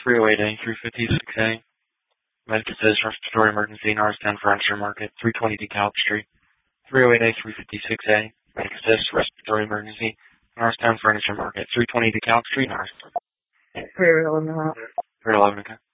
308A, 356A. Medical Assist, Respiratory Emergency, Norristown Furniture Market, 320 DeKalb Street. 308A, 356A. Medical Assist, Respiratory Emergency, Norristown Furniture Market, 320 DeKalb Street, Norristown. 311. 311, okay.